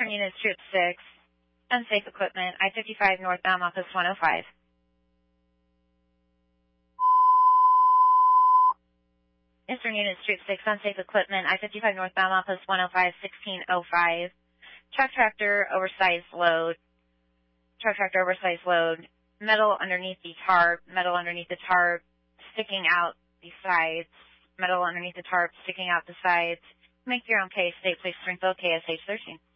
Eastern Unit Strip 6, unsafe equipment, I-55 northbound, office 105. Eastern Unit Strip 6, unsafe equipment, I-55 northbound, office 105, 1605. Truck tractor, oversized load. Truck tractor, oversized load. Metal underneath the tarp, sticking out the sides. Metal underneath the tarp, sticking out the sides. Make your own case, state, place, Springfield, KSH 13.